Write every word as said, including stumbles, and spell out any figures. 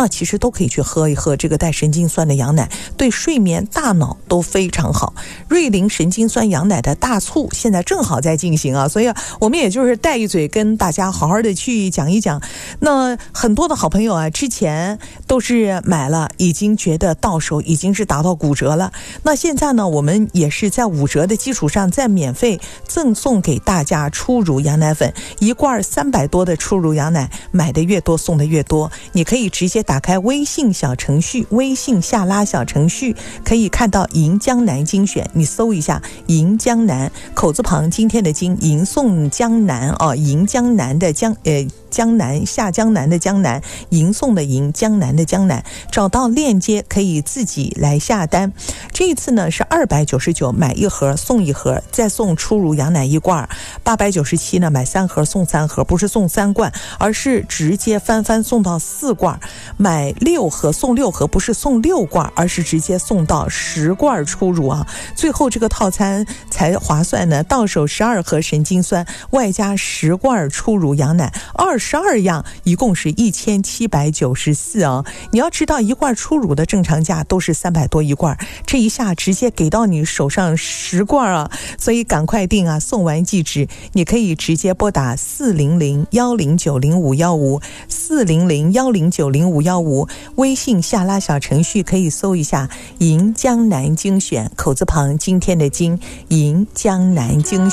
其实都可以去喝一喝这个带神经酸的羊奶，对睡眠、大脑都非常好。瑞林神经酸羊奶的大促现在正好在进行啊，所以我们也就是带一嘴跟大家好好的去讲一讲。那很多的好朋友啊，之前都是买了，已经觉得到手已经是达到骨折了。那现在呢，我们也是在五折的基础上，再免费赠送给大家初乳羊奶粉一罐三百多的初乳羊奶，买的越多送的越多。你可以直接打开微信小程序，微信下拉小程序，可以看到银江南精选，你搜一下银江南，口字旁今天的金，银送江南啊，银江南的江呃江南下江南的江南，银送的银，江南的江南，找到链接可以自己来下单。这一次呢是二百九十九买一盒送一盒，再送初乳羊奶一罐。八百九十七呢买三盒送三盒，不是送三罐，而是直接翻番送到四罐。买六盒送六盒，不是送六罐，而是直接送到十罐初乳啊。最后这个套餐才划算呢，到手十二盒神经酸，外加十罐初乳羊奶，二十二样，一共是一千七百九十四啊。你要知道一罐初乳的正常价都是三百多一罐，这一下直接给到你手上十罐啊，所以赶快订啊，送完即止。你可以直接拨打四零零一零九零五一五 四零零一零九零五一五，微信下拉小程序可以搜一下银江南精选，口字旁今天的金，银江南精选。